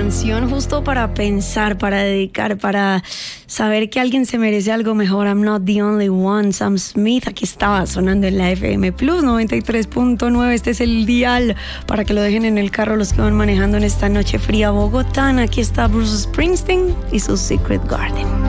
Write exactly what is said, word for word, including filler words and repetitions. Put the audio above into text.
canción justo para pensar, para dedicar, para saber que alguien se merece algo mejor. I'm not the only one. Sam Smith, aquí estaba sonando en la F M Plus noventa y tres punto nueve. Este es el dial para que lo dejen en el carro los que van manejando en esta noche fría bogotana. Aquí está Bruce Springsteen y su Secret Garden.